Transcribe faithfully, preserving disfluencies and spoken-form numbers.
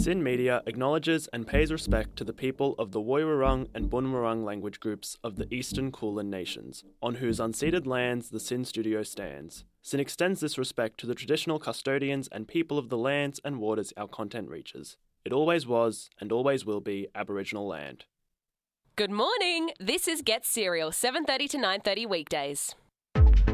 SYN Media acknowledges and pays respect to the people of the Woiwurrung and Bunurong language groups of the Eastern Kulin Nations, on whose unceded lands the SYN studio stands. SYN extends this respect to the traditional custodians and people of the lands and waters our content reaches. It always was, and always will be, Aboriginal land. Good morning. This is Get Serial, seven thirty to nine thirty weekdays.